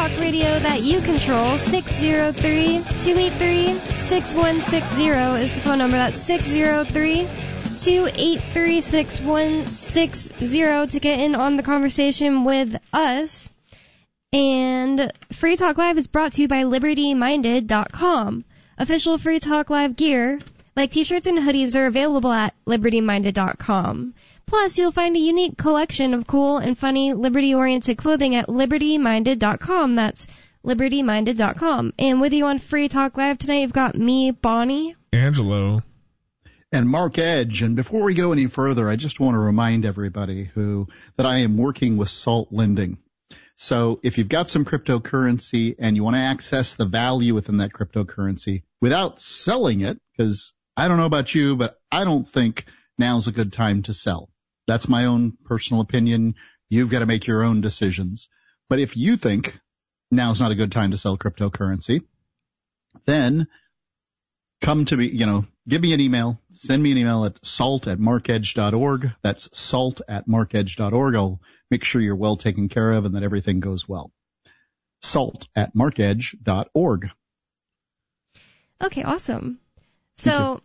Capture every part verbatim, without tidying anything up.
talk radio that you control. six oh three, two eight three, six one six zero is the phone number. That's six oh three, two eight three, six one six zero to get in on the conversation with us. And Free Talk Live is brought to you by Liberty Minded dot com. Official Free Talk Live gear, like t-shirts and hoodies, are available at Liberty Minded dot com. Plus, you'll find a unique collection of cool and funny Liberty-oriented clothing at Liberty Minded dot com. That's Liberty Minded dot com. And with you on Free Talk Live tonight, you've got me, Bonnie. Angelo. And Mark Edge. And before we go any further, I just want to remind everybody who that I am working with Salt Lending. So if you've got some cryptocurrency and you want to access the value within that cryptocurrency without selling it, because I don't know about you, but I don't think now's a good time to sell. That's my own personal opinion. You've got to make your own decisions. But if you think now's not a good time to sell cryptocurrency, then come to me, you know, give me an email, send me an email at salt at markedge dot org. That's salt at markedge dot org. I'll make sure you're well taken care of and that everything goes well. Salt at markedge dot org. Okay, awesome. So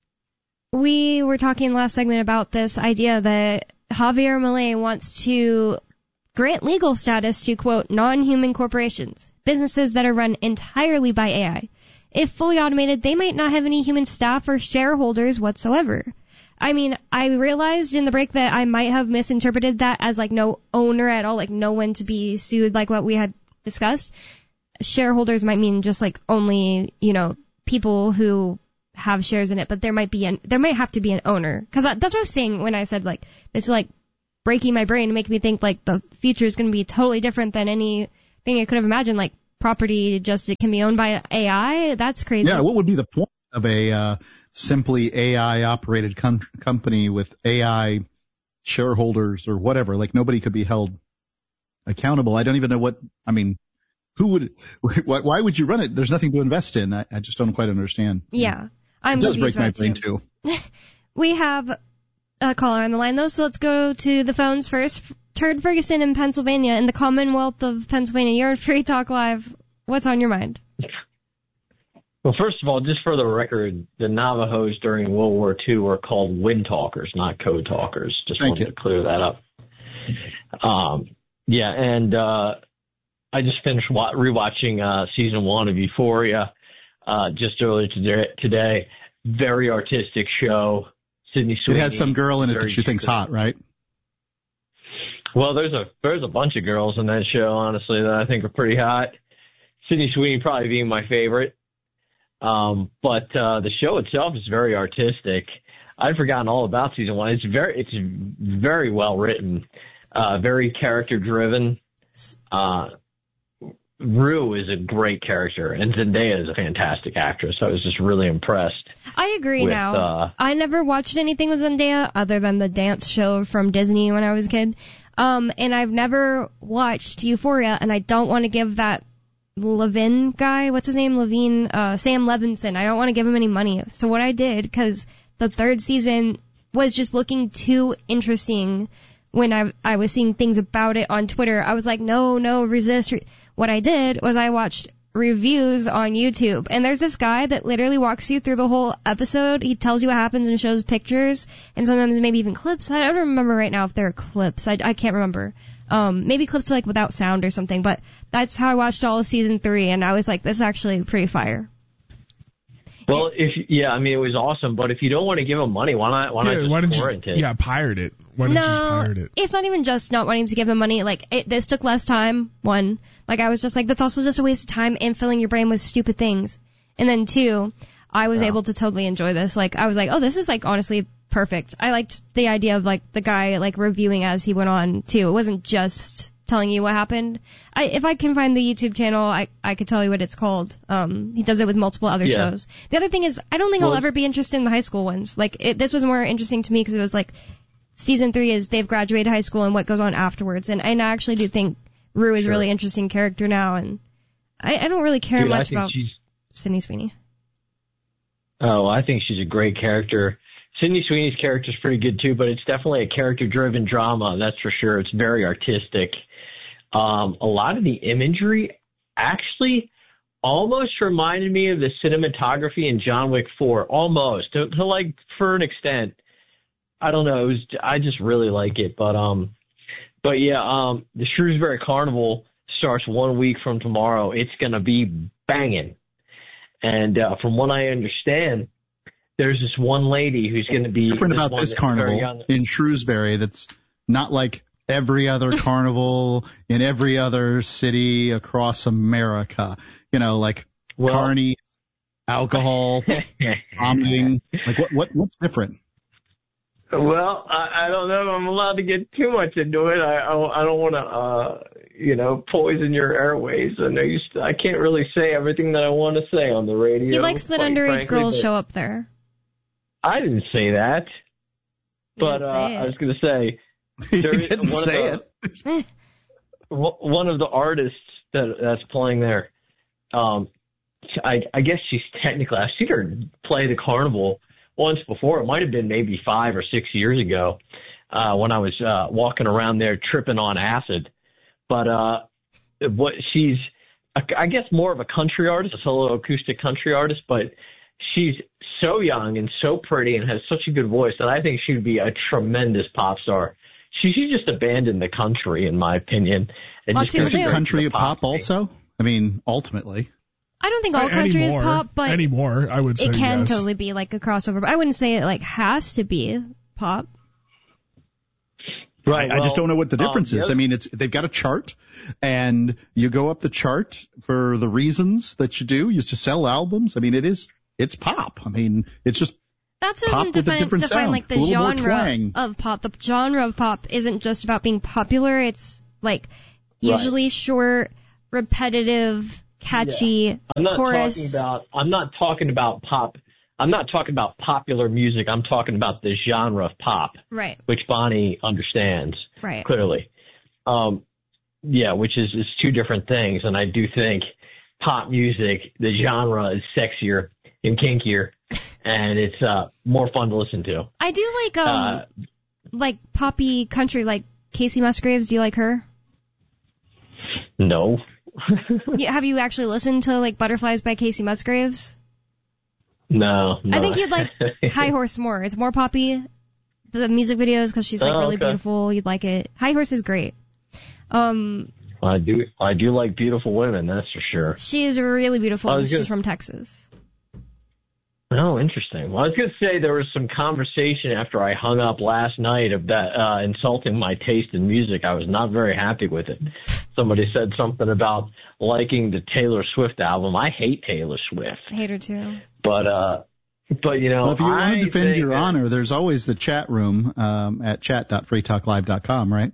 we were talking last segment about this idea that Javier Milei wants to grant legal status to, quote, non-human corporations, businesses that are run entirely by A I. If fully automated, they might not have any human staff or shareholders whatsoever. I mean, I realized in the break that I might have misinterpreted that as, like, no owner at all, like no one to be sued, like what we had discussed. Shareholders might mean just, like, only, you know, people who have shares in it, but there might be an, there might have to be an owner. Because that's what I was saying when I said, like, this is, like, breaking my brain and making me think, like, the future is going to be totally different than anything I could have imagined, like, property just it can be owned by A I. That's crazy. Yeah, what would be the point of a uh, simply A I operated com- company with A I shareholders or whatever? Like, nobody could be held accountable. I don't even know what, I mean, who would, why, why would you run it? There's nothing to invest in. I, I just don't quite understand. Yeah. I'm it does break my brain too. too. We have a caller on the line though, so let's go to the phones first. Turd Ferguson in Pennsylvania, in the Commonwealth of Pennsylvania. You're on Free Talk Live. What's on your mind? Well, first of all, just for the record, the Navajos during World War Two were called wind talkers, not code talkers. Just Thank wanted you. to clear that up. Um, yeah, and uh, I just finished wa- rewatching uh, season one of Euphoria uh, just earlier today. today. Very artistic show. Sydney Sweeney. It has some girl in it that very she thinks good. hot, right? Well, there's a there's a bunch of girls in that show, honestly, that I think are pretty hot. Sydney Sweeney probably being my favorite. Um, but uh, the show itself is very artistic. I'd forgotten all about season one. It's very it's very well written, uh, very character driven. Uh, Rue is a great character, and Zendaya is a fantastic actress. I was just really impressed. I agree with, now. Uh, I never watched anything with Zendaya other than the dance show from Disney when I was a kid. Um, and I've never watched Euphoria, and I don't want to give that Levin guy, what's his name, Levine, uh, Sam Levinson, I don't want to give him any money. So what I did, because the third season was just looking too interesting when I, I was seeing things about it on Twitter, I was like, no, no, resist. What I did was I watched reviews on YouTube, and there's this guy that literally walks you through the whole episode. He tells you what happens and shows pictures, and sometimes maybe even clips. I don't remember right now if there are clips. I, I can't remember. Um, maybe clips like without sound or something, but that's how I watched all of season three, and I was like, this is actually pretty fire. Well, if yeah, I mean, it was awesome, but if you don't want to give them money, why not, why yeah, not just why didn't torrent you, it? Yeah, pirate it. Why didn't no, you just pirate it? It's not even just not wanting to give him money. Like, it, this took less time, one. Like, I was just like, that's also just a waste of time and filling your brain with stupid things. And then two, I was Yeah. able to totally enjoy this. Like, I was like, oh, this is, like, honestly perfect. I liked the idea of, like, the guy, like, reviewing as he went on, too. It wasn't just telling you what happened. I, if I can find the YouTube channel, I, I could tell you what it's called. Um, he does it with multiple other Yeah. shows. The other thing is, I don't think Well, I'll ever be interested in the high school ones. Like, it, this was more interesting to me because it was like, season three is they've graduated high school and what goes on afterwards. And, and I actually do think Rue is a Sure. really interesting character now, and I, I don't really care Dude, I much think about she's, Sydney Sweeney. oh, I think she's a great character. Sydney Sweeney's character is pretty good too, but it's definitely a character-driven drama, that's for sure. It's very artistic. Um, a lot of the imagery actually almost reminded me of the cinematography in John Wick four, almost, to, to like, for an extent. I don't know, it was, I just really like it, but, um, but yeah, um, the Shrewsbury Carnival starts one week from tomorrow. It's gonna be banging. And, uh, from what I understand, there's this one lady who's going to be different this about this carnival in Shrewsbury that's not like every other carnival in every other city across America. You know, like well, carnies, alcohol, vomiting. Like what, what, what's different? Well, I, I don't know if I'm allowed to get too much into it. I, I, I don't want to, uh, you know, poison your airways. I know you. St- I can't really say everything that I want to say on the radio. He likes that underage frankly, girls show up there. I didn't say that, you but uh, say I was going to say. He didn't say the, it. One of the artists that that's playing there, um, I, I guess she's technically, I've seen her play the carnival once before. It might have been maybe five or six years ago uh, when I was uh, walking around there tripping on acid. But uh, what she's, I guess, more of a country artist, a solo acoustic country artist, but she's so young and so pretty and has such a good voice that I think she would be a tremendous pop star. She should just abandon the country, in my opinion. And Well, just too go soon. straight Country to the pop thing. also? I mean, ultimately. I don't think all country anymore, is pop, but anymore, I would say it can yes. totally be like a crossover. But I wouldn't say it like has to be pop. Right. I, I just well, don't know what the difference um, is. the I mean, it's they've got a chart, and you go up the chart for the reasons that you do. You used to sell albums. I mean, it is it's pop. I mean, it's just That pop doesn't with a define, different define sound, like a the little more genre twang. of pop. The genre of pop isn't just about being popular. It's like usually short, repetitive, catchy I'm not chorus. talking about. I'm not talking about pop. I'm not talking about popular music. I'm talking about the genre of pop, Right, which Bonnie understands right. clearly. Um, yeah, which is, is two different things. And I do think pop music, the genre is sexier and kinkier, and it's uh, more fun to listen to. I do like um Uh, like poppy country, like Casey Musgraves. Do you like her? No. Yeah, have you actually listened to like Butterflies by Casey Musgraves? No, no. I think you'd like High Horse more. It's more poppy. The music videos, because she's like Oh, really okay. beautiful. You'd like it. High Horse is great. Um, I do. I do like beautiful women. That's for sure. she is really beautiful. I was She's gonna- from Texas. Oh, interesting. Well, I was going to say there was some conversation after I hung up last night of that uh, insulting my taste in music. I was not very happy with it. Somebody said something about liking the Taylor Swift album. I hate Taylor Swift, I hate her too. but uh, but you know, Well, if you want I to defend think your that- honor, there's always the chat room um, at chat dot free talk live dot com, right?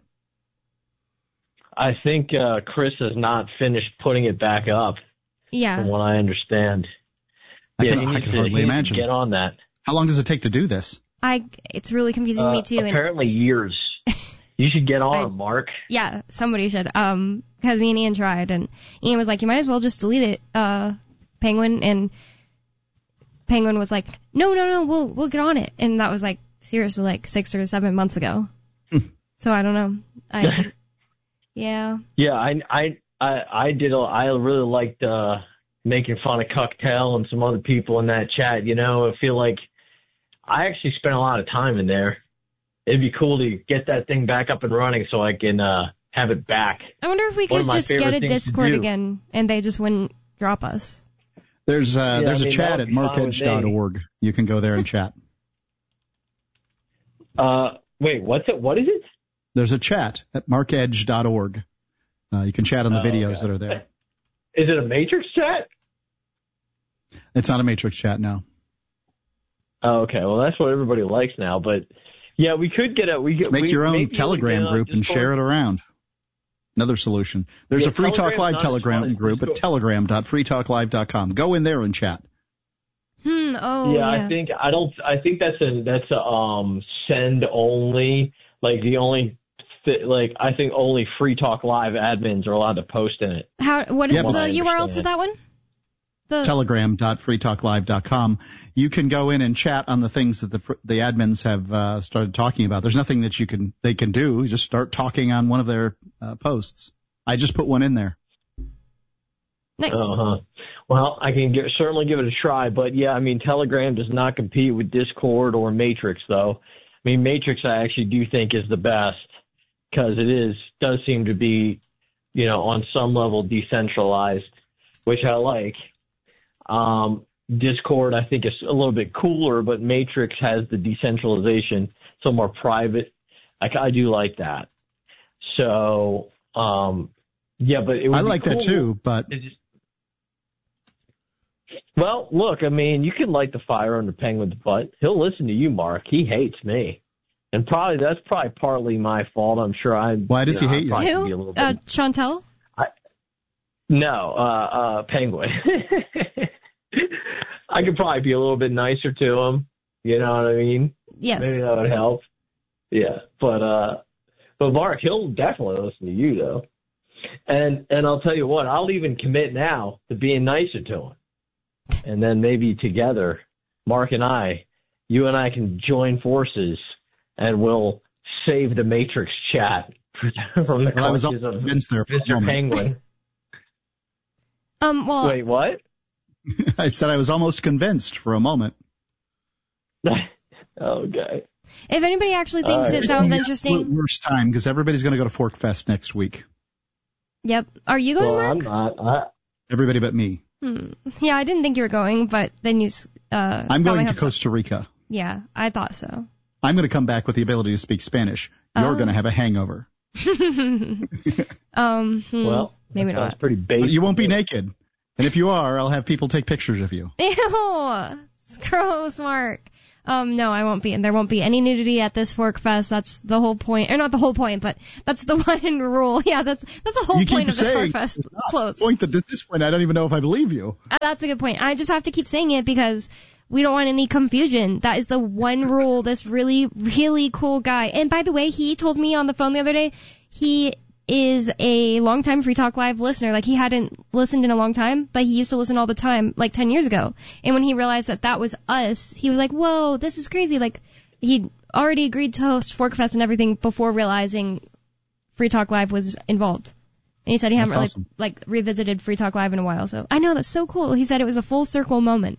I think uh, Chris has not finished putting it back up, Yeah. from what I understand. I yeah, can, he I needs can to, hardly he needs to imagine. get on that. How long does it take to do this? I, it's really confusing Uh, me too. And apparently years. You should get on, I- Mark. yeah, somebody should. Um, cause me and Ian tried, and Ian was like, you might as well just delete it, uh, Penguin, and Penguin was like, no, no, no, we'll, we'll get on it. And that was like, seriously, like six or seven months ago. So I don't know. I, yeah. Yeah, I, I, I, I did. A, I really liked uh, making fun of Cocktail and some other people in that chat. You know, I feel like I actually spent a lot of time in there. It'd be cool to get that thing back up and running so I can uh, have it back. I wonder if we One of could my just favorite get a things to Discord do. again, and they just wouldn't drop us. There's uh, Yeah, there's I a mean, chat that at would be fine markedge with dot me. org. You can go there and chat. Uh, wait, what's it? What is it? There's a chat at markedge dot org. Uh, you can chat on the Oh, videos okay. that are there. Is it a Matrix chat? It's not a Matrix chat now. Oh, okay. Well, that's what everybody likes now. But yeah, we could get a we get Make we, your own maybe we Telegram can, uh, group and Discord. share it around. Another solution. There's Yeah, a Free Talk Telegram's Live not as Telegram fun as group at Discord. telegram dot free talk live dot com. Go in there and chat. Hmm, oh, yeah, yeah. I think I don't. I think that's a that's a um send only. Like the only, th- like I think only Free Talk Live admins are allowed to post in it. How, what is Yeah, the but- U R L to understand. that one? The, telegram dot free talk live dot com. You can go in and chat on the things that the fr- the admins have uh, started talking about. There's nothing that you can they can do. Just start talking on one of their uh, posts. I just put one in there. Nice. Uh-huh. Well, I can give, certainly give it a try, but yeah, I mean, Telegram does not compete with Discord or Matrix, though. I mean, Matrix I actually do think is the best because it is does seem to be, you know, on some level decentralized, which I like. Um, Discord I think is a little bit cooler, but Matrix has the decentralization, so more private. I, I do like that. So, um, yeah, but it would I be like cool. that too, but It just, well, look, I mean, you can light the fire under Penguin's butt. He'll listen to you, Mark. He hates me. And probably that's probably partly my fault. I'm sure I. Why does you know, he hate you? I probably could be a Who? little bit- Uh, Chantel? I, no, uh, uh, Penguin. I could probably be a little bit nicer to him. You know what I mean? Yes. Maybe that would help. Yeah, but uh, but Mark, he'll definitely listen to you though. And and I'll tell you what, I'll even commit now to being nicer to him. And then maybe together, Mark and I, you and I can join forces and we'll save the Matrix chat from the well, I was clutches of convinced there for a Mister moment. Penguin. Um, well, Wait, what? I said I was almost convinced for a moment. Okay. if anybody actually thinks All right. it sounds The interesting, absolute worst time because everybody's going to go to Fork Fest next week. yep. Are you going, Well, Mark? I'm not. I, Everybody but me. Hmm. Yeah, I didn't think you were going, but then you, s- uh, I'm got my going to hopes up. Costa Rica. Yeah, I thought so. I'm going to come back with the ability to speak Spanish. You're Oh. going to have a hangover. um, hmm, well, maybe that sounds not. pretty basic. But you won't be naked. And if you are, I'll have people take pictures of you. Ew, it's gross, Mark. Um, no, I won't be, and there won't be any nudity at this Fork Fest. That's the whole point, or not the whole point, but that's the one rule. Yeah, that's that's the whole You keep point of this saying Fork Fest it's not. clothes. Point that at this point, I don't even know if I believe you. Uh, That's a good point. I just have to keep saying it because we don't want any confusion. That is the one rule. This really, really cool guy. And by the way, he told me on the phone the other day, he is a longtime Free Talk Live listener. Like, he hadn't listened in a long time, but he used to listen all the time, like ten years ago. And when he realized that that was us, he was like, whoa, this is crazy. Like, he'd already agreed to host Forkfest and everything before realizing Free Talk Live was involved. And he said he hadn't That's really, awesome. like, revisited Free Talk Live in a while. So I know, that's so cool. He said it was a full circle moment.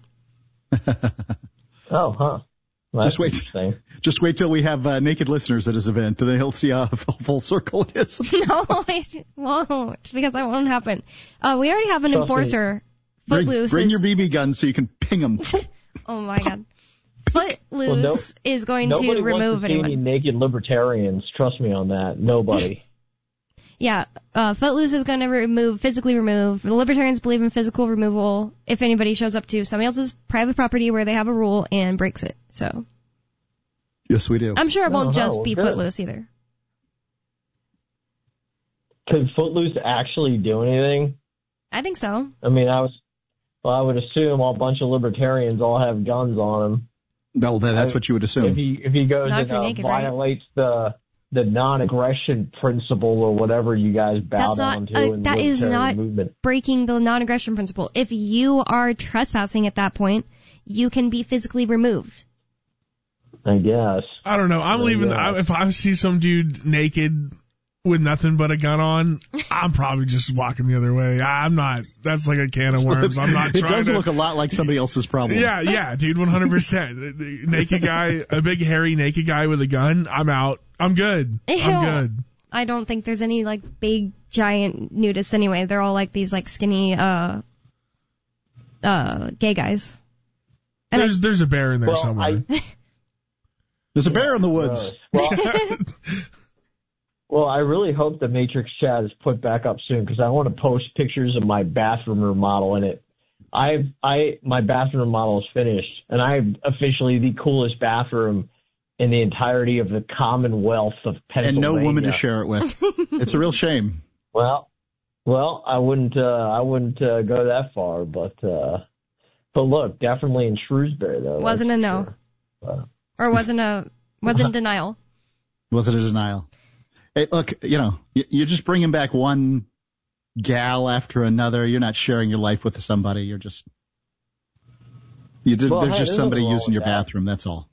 Oh, huh. Well, Just that's wait. interesting. Just wait till we have uh, naked listeners at his event, and then he'll see how full circle it is. No, it won't, because that won't happen. Uh, we already have an Trust me. enforcer. Bring, Footloose bring is, your B B gun so you can ping them. oh my god. Footloose Well, no- is going Nobody to remove wants to see anyone. any naked libertarians. Trust me on that. Nobody. Yeah, uh, Footloose is going to remove, physically remove. The libertarians believe in physical removal if anybody shows up to somebody else's private property where they have a rule and breaks it. So Yes, we do. I'm sure it won't Oh, just well, be good. Footloose either. Could Footloose actually do anything? I think so. I mean, I was. Well, I would assume a bunch of libertarians all have guns on them. No, that, that's I- what you would If assume. he if he goes Not and if you're uh, naked, right? violates the the non-aggression principle or whatever you guys bow That's not- down to uh, in that the is libertarian not- movement. Breaking the non-aggression principle. If you are trespassing at that point, you can be physically removed. I guess. I don't know. I'm Well, leaving. yeah. I, if I see some dude naked with nothing but a gun on, I'm probably just walking the other way. I, I'm not. That's like a can of worms. I'm not it trying does to. look a lot like somebody else's problem. Yeah, yeah, dude, one hundred percent. Naked guy, a big hairy naked guy with a gun. I'm out. I'm good. Ew. I'm good. I don't think there's any like big giant nudists anyway. They're all like these like skinny uh uh gay guys. And I, There's there's a bear in there Well, somewhere. I, There's a bear in the woods. Gross. Well, well, I really hope the Matrix chat is put back up soon because I want to post pictures of my bathroom remodel in it. I, I, my bathroom remodel is finished, and I have officially the coolest bathroom in the entirety of the Commonwealth of And Pennsylvania. no woman to share it with. It's a real shame. Well, well, I wouldn't, uh, I wouldn't uh, go that far, but, uh, but look, definitely in Shrewsbury though. wasn't a that's no. for sure. Uh, or wasn't a wasn't denial. Was it a denial? Hey, look, you know, y- you're just bringing back one gal after another. You're not sharing your life with somebody. You're just, you did, Well, there's hey, just there's somebody nothing wrong using your with that. bathroom. That's all.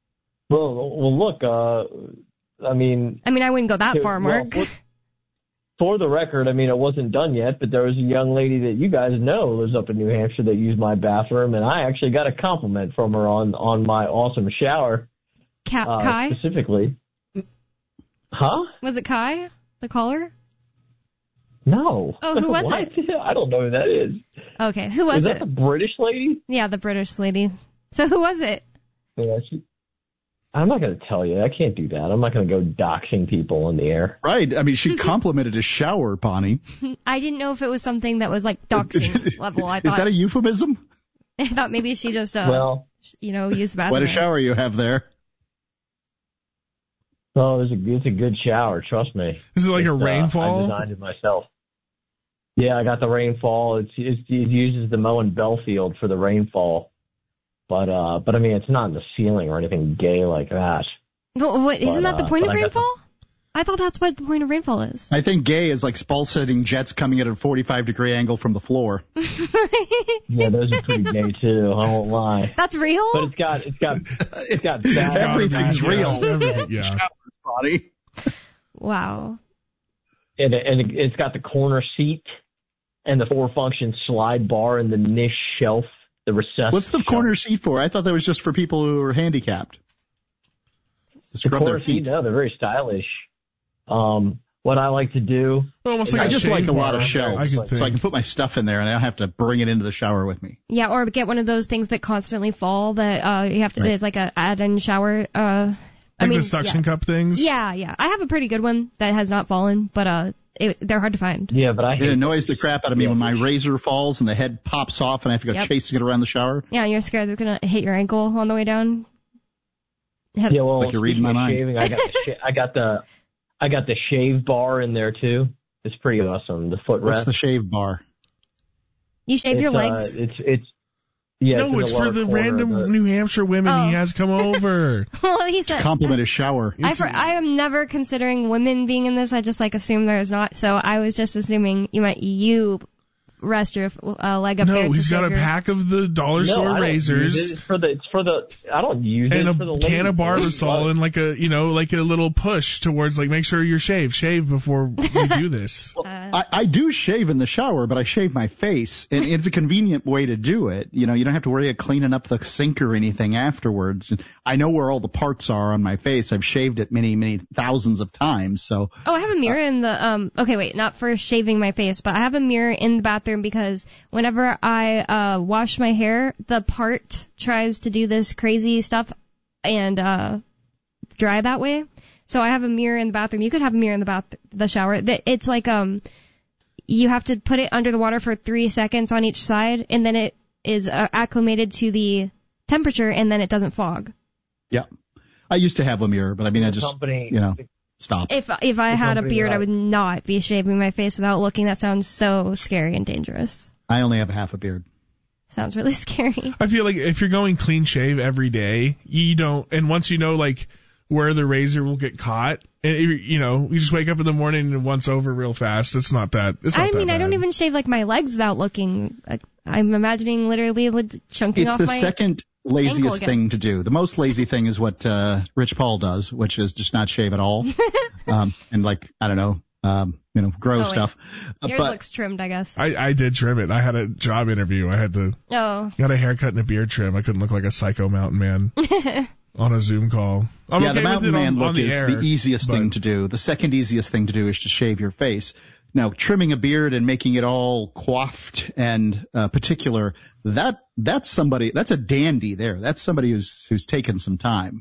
Well, well, look, uh, I mean, I mean, I wouldn't go that Okay, far, well, Mark. what- for the record, I mean, it wasn't done yet, but there was a young lady that you guys know lives up in New Hampshire that used my bathroom, and I actually got a compliment from her on, on my awesome shower. Ka- uh, Kai? Specifically. Huh? Was it Kai, the caller? No. Oh, who was what? it? I don't know who that is. Okay, who was is it? Is that the British lady? Yeah, the British lady. So who was it? Yeah, she, I'm not going to tell you. I can't do that. I'm not going to go doxing people in the air. Right. I mean, she complimented his shower, Bonnie. I didn't know if it was something that was like doxing level. I thought, Is that a euphemism? I thought maybe she just, uh, well, you know, used the bathroom. What a shower you have there. Oh, it's a, it's a good shower. Trust me. Is it like it's, a rainfall? Uh, I designed it myself. Yeah, I got the rainfall. It's, it's it uses the Moen Belfield for the rainfall, but uh, but I mean it's not in the ceiling or anything gay like that. Well, what, isn't But, that the uh, point of but I got rainfall? I thought that's what the point of rainfall is. I think gay is like spall-setting jets coming at a forty-five degree angle from the floor. Yeah, those are pretty gay too. I won't lie. That's real? But it's got it's got it's got bad Everything's Yeah, real. everything, yeah. Showers, Bonnie. Wow. and it, and it, it's got the corner seat and the four function slide bar and the niche shelf, the recessed. What's the shelf. corner seat for? I thought that was just for people who are handicapped. To The scrub corner their feet. seat? No, they're very stylish. Um, what I like to do. Almost like I a just shave like a lot bar, of I shelves, could so I think. can put my stuff in there and I don't have to bring it into the shower with me. Yeah, or get one of those things that constantly fall that uh you have to, Right. there's like a add-in shower, uh, I Like mean, the suction yeah. cup things? Yeah, yeah. I have a pretty good one that has not fallen, but uh, it, they're hard to find. Yeah, but I It hate annoys the crap out of me when my razor falls and the head pops off and I have to go Yep. chasing it around the shower. Yeah, and you're scared it's gonna hit your ankle on the way down. Have- Yeah, well, It's like you're reading speaking my of mind. Shaving, I got the sh- I got the I got the shave bar in there too. It's pretty awesome. The footrest. What's the shave bar? You shave it's, your uh, legs? it's it's yeah. No, in it's the for lower the corner of random the- New Hampshire women Oh. he has come over. Well, he said. Compliment his shower. I, for, I am never considering women being in this. I just like assume there is not. So I was just assuming you might you rest your uh, leg up there. No, to he's got shave a your- pack of the dollar no, store I don't razors. use it. It's for the it's for the I don't use And it a for the can of ladies. Barbasol and like a, you know, like a little push towards like, make sure you're shaved. Shave before we do this. Uh, I, I do shave in the shower, but I shave my face, and it's a convenient way to do it. You know, you don't have to worry about cleaning up the sink or anything afterwards. And I know where all the parts are on my face. I've shaved it many, many thousands of times. So Oh, I have a mirror in the, um, okay, wait, not for shaving my face, but I have a mirror in the bathroom because whenever I, uh, wash my hair, the part tries to do this crazy stuff and, uh, dry that way. So I have a mirror in the bathroom. You could have a mirror in the bath, the shower. That It's like, um, you have to put it under the water for three seconds on each side and then it is uh, acclimated to the temperature and then it doesn't fog. yeah, I used to have a mirror, but I mean, I The just, company, you know, stopped. If if I The had a company beard, that I I- would not be shaving my face without looking. That sounds so scary and dangerous. I only have a half a beard. Sounds really scary. I feel like if you're going clean shave every day, you don't, and once you know like where the razor will get caught, and you you know, you just wake up in the morning and once over real fast. It's not that. It's not I that mean, I don't bad. even shave like my legs without looking. Like, I'm imagining literally like, chunking It's off the my. second ankle laziest again. thing to do. The most lazy thing is what uh, Rich Paul does, which is just not shave at all, um, and like I don't know, um, you know, grow Oh, wait. stuff. Uh, Yours but looks trimmed, I guess. I, I did trim it. I had a job interview. I had to Oh. got a haircut and a beard trim. I couldn't look like a psycho mountain man on a Zoom call. I'm yeah, okay the mountain with it man on, look on the is air, the easiest but- thing to do. The second easiest thing to do is to shave your face. Now, trimming a beard and making it all coiffed and uh, particular, that that's somebody, that's a dandy there. That's somebody who's who's taken some time.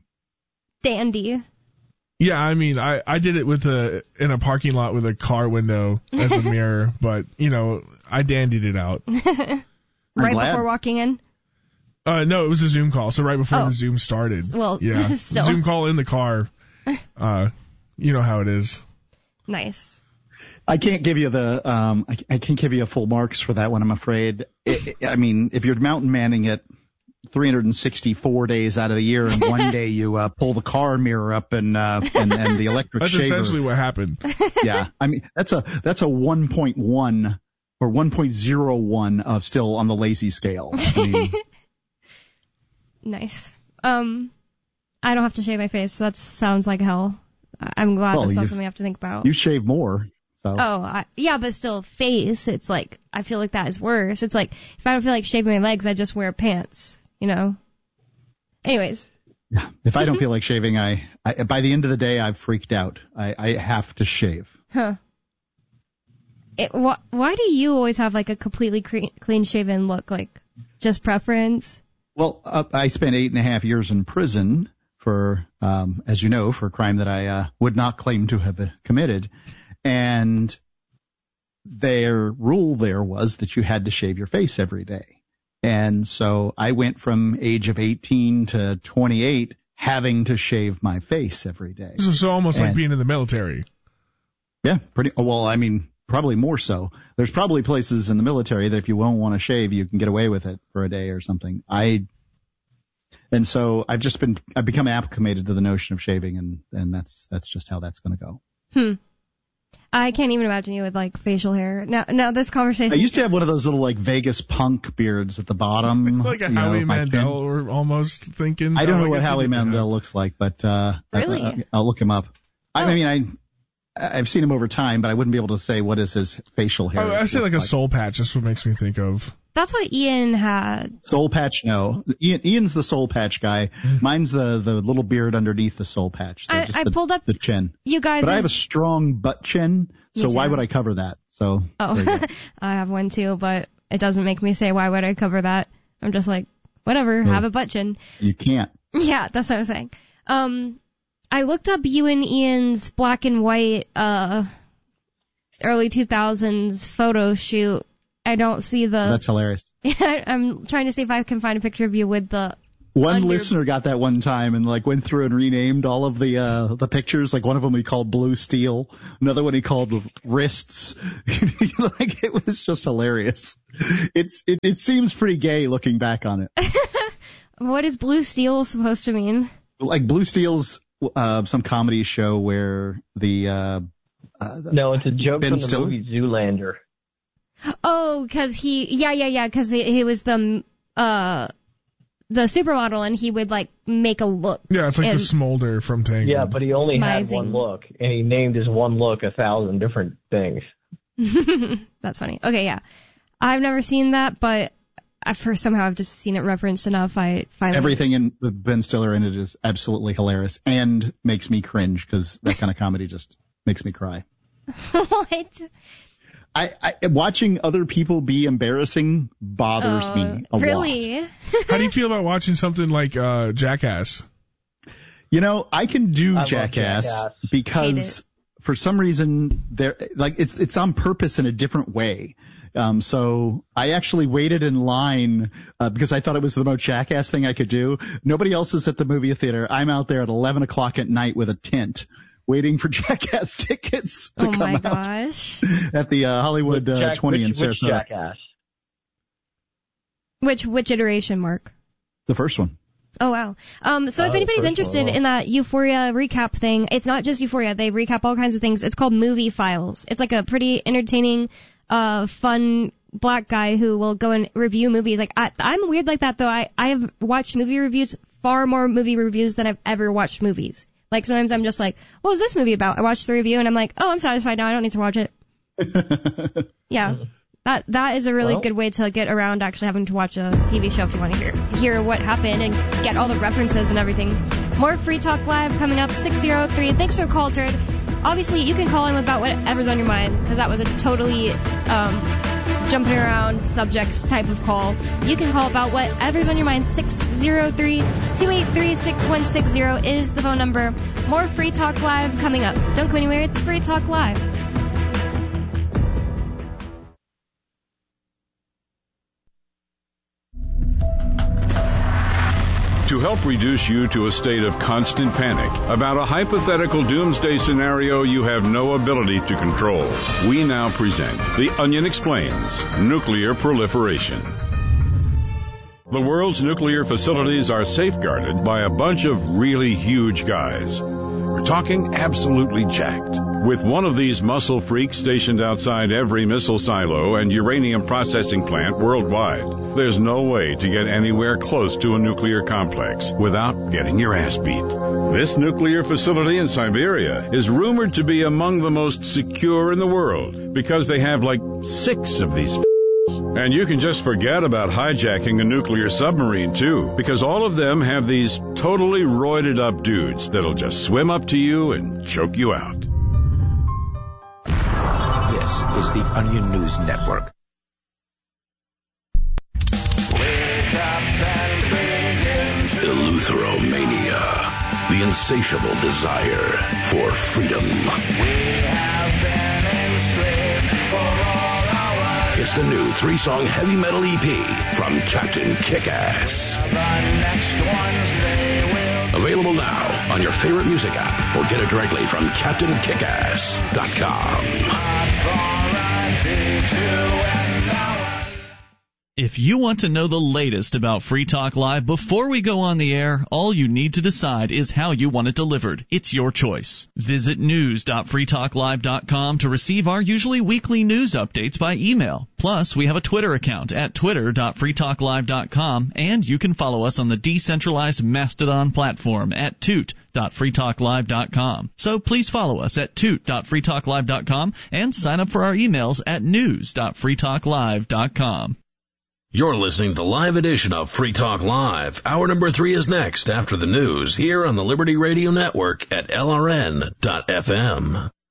Dandy. Yeah, I mean, I, I did it with a in a parking lot with a car window as a mirror, but you know, I dandied it out. Right glad. before walking in. Uh, no, it was a Zoom call, so right before Oh. the Zoom started. Well, yeah, still. Zoom call in the car. Uh, you know how it is. Nice. I can't give you the um, I, I can't give you a full marks for that one. I'm afraid. It, it, I mean, if you're mountain manning it three hundred sixty-four days out of the year, and one day you uh, pull the car mirror up and uh, and, and the electric That's shaver. essentially what happened. Yeah, I mean that's a that's a one point one or one point oh one uh, still on the lazy scale. I mean, Nice. Um, I don't have to shave my face, so that sounds like hell. I- I'm glad Well, that's not you- something I have to think about. you shave more, So. Oh, I, yeah, but still face, it's like, I feel like that is worse. It's like, if I don't feel like shaving my legs, I just wear pants, you know? Anyways. Yeah. If I don't feel like shaving, I, I by the end of the day, I've freaked out. I, I have to shave. Huh. It, wh- why do you always have like a completely cre- clean shaven look? Like, just preference? Well, uh, I spent eight and a half years in prison for, um, as you know, for a crime that I uh, would not claim to have committed. And their rule there was that you had to shave your face every day. And so I went from age of eighteen to twenty-eight having to shave my face every day. So, so almost and, like being in the military. Yeah, pretty well, I mean, probably more so. There's probably places in the military that if you won't want to shave, you can get away with it for a day or something. I and so I've just been I've become acclimated to the notion of shaving, and and that's that's just how that's going to go. Hmm. I can't even imagine you with like facial hair. Now, now this conversation. I used to have one of those little like Vegas punk beards at the bottom. Like a you know, Howie my Mandel, chin. or almost thinking. I don't oh, know I what guess Howie he did that. Mandel looks like, but uh, Really? I, I, I'll look him up. I, Oh. I mean, I I've seen him over time, but I wouldn't be able to say what is his facial hair. Oh, I say look like a soul patch. That's what makes me think of. That's what Ian had. Soul patch, no. Ian, Ian's the soul patch guy. Mine's the, the little beard underneath the soul patch. So I, just I the, pulled up the chin. you guys. But I have a strong butt chin, so Me why too. would I cover that? So there you Oh, go. I have one too, but it doesn't make me say, why would I cover that? I'm just like, whatever, No. have a butt chin. You can't. Yeah, that's what I'm saying. Um, I looked up you and Ian's black and white, uh, early two thousands photo shoot. I don't see the, That's hilarious. I'm trying to see if I can find a picture of you with the, One Under- listener got that one time and like went through and renamed all of the uh the pictures. Like one of them he called Blue Steel, another one he called Wrists. Like it was just hilarious. It's it, it seems pretty gay looking back on it. what is blue steel supposed to mean? Like Blue Steel's uh some comedy show where the uh, uh the, No, it's a joke Ben from the Stiller? movie Zoolander. Oh, cause he, yeah, yeah, yeah, cause he, he was the, uh, the supermodel and he would like make a look. Yeah, it's like And- the smolder from Tangled. Yeah, but he only had Smizing. one look, and he named his one look a thousand different things. That's funny. Okay, yeah. I've never seen that, but I first somehow I've just seen it referenced enough. I finally. everything in with Ben Stiller in it is absolutely hilarious and makes me cringe because that kind of comedy just makes me cry. What? I, I watching other people be embarrassing bothers Oh, me a lot. really? How do you feel about watching something like uh, Jackass? You know, I can do I love Jackass, Jackass. Hate because it. for some reason there, like it's it's on purpose in a different way. Um, so I actually waited in line uh, because I thought it was the most Jackass thing I could do. Nobody else is at the movie theater. I'm out there at eleven o'clock at night with a tent, waiting for Jackass tickets to Oh come my out gosh. at the uh, Hollywood uh, Jack- twenty which, in which Sarasota. Jackass? Which which iteration, Mark? The first one. Oh wow. Um, so Oh, if the anybody's first interested one, wow. in that Euphoria recap thing, it's not just Euphoria. They recap all kinds of things. It's called Movie Files. It's like a pretty entertaining, uh, fun black guy who will go and review movies. Like I, I'm weird like that though. I I have watched movie reviews, far more movie reviews than I've ever watched movies. Like sometimes I'm just like, what was this movie about? I watched the review and I'm like, oh, I'm satisfied now. I don't need to watch it. Yeah. That that is a really Well- good way to get around actually having to watch a T V show if you want to hear hear what happened and get all the references and everything. More Free Talk Live coming up, six oh three. Thanks for the call, Jared. Obviously, you can call him about whatever's on your mind, because that was a totally um, jumping around subjects type of call. You can call about whatever's on your mind. six oh three, two eight three, six one six oh is the phone number. More Free Talk Live coming up. Don't go anywhere. It's Free Talk Live. To help reduce you to a state of constant panic about a hypothetical doomsday scenario you have no ability to control, we now present The Onion Explains Nuclear Proliferation. The world's nuclear facilities are safeguarded by a bunch of really huge guys. We're talking absolutely jacked. With one of these muscle freaks stationed outside every missile silo and uranium processing plant worldwide, there's no way to get anywhere close to a nuclear complex without getting your ass beat. This nuclear facility in Siberia is rumored to be among the most secure in the world because they have like six of these f- And you can just forget about hijacking a nuclear submarine, too, because all of them have these totally roided up dudes that'll just swim up to you and choke you out. This is the Onion News Network. Eleutheromania, the insatiable desire for freedom. It's the new three-song heavy metal E P from Captain Kick-Ass. Available now on your favorite music app or get it directly from captain kick ass dot com. If you want to know the latest about Free Talk Live before we go on the air, all you need to decide is how you want it delivered. It's your choice. Visit news dot free talk live dot com to receive our usually weekly news updates by email. Plus, we have a Twitter account at twitter dot free talk live dot com, and you can follow us on the decentralized Mastodon platform at toot dot free talk live dot com. So please follow us at toot dot free talk live dot com and sign up for our emails at news dot free talk live dot com. You're listening to the live edition of Free Talk Live. Hour number three is next after the news here on the Liberty Radio Network at L R N dot F M.